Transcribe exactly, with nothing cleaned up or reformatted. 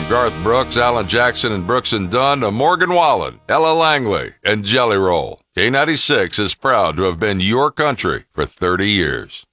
Garth Brooks, Alan Jackson, and Brooks and Dunn to Morgan Wallen, Ella Langley, and Jelly Roll, K ninety-six is proud to have been your country for thirty years.